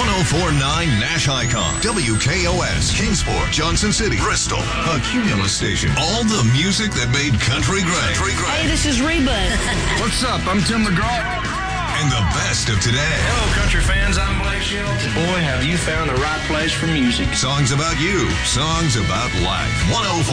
1049 Nash Icon, WKOS, Kingsport, Johnson City, Bristol, a Cumulus station. All the music that made country great. Hey, this is Reba. What's up? I'm Tim McGraw. And the best of today. Hello, country fans. I'm Blake Shelton. Boy, have you found the right place for music. Songs about you. Songs about life. 1049